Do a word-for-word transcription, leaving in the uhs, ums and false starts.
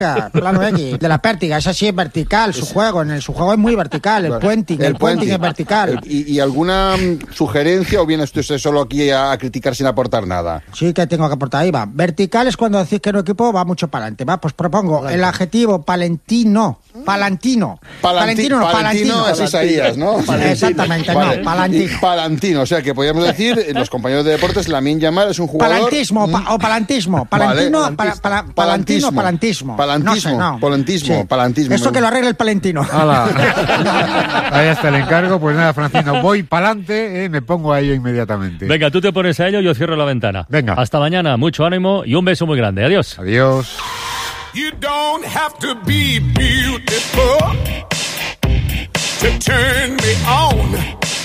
plano X, de la pértiga, esa sí es vertical, su juego, en el, su juego es muy vertical, el puenting, el, el puenting es vertical. El, y, ¿Y alguna sugerencia o viene usted solo aquí a, a criticar sin aportar nada? Sí que tengo que aportar, ahí va. Vertical es cuando decís que un equipo va mucho para adelante, va, pues propongo el adjetivo palentino, palantino. Palanti, palantino, no, palantino. Es Isaías, ¿no? Exactamente, vale. No, palantino. Y palantino, o sea que podríamos decir, los compañeros de deportes, Lamine Yamal es un jugador... Palantismo, pa, o palantismo, palantino, vale. pa, pa, pa, palantino, palantismo. Palantismo, no sé, no. Palantismo, sí. palantismo. Esto que lo arregle el palentino. Ahí está el encargo, pues nada, Francino, voy pa'lante, eh, me pongo a ello inmediatamente. Venga, tú te pones a ello, yo cierro la ventana. Venga. Hasta mañana, mucho ánimo y un beso muy grande. Adiós. Adiós. You don't have to be beautiful to turn me on.